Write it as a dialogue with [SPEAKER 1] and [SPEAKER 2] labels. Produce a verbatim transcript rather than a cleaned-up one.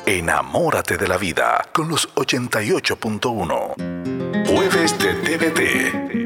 [SPEAKER 1] Enamórate de la vida con los ochenta y ocho punto uno. Jueves de T V T.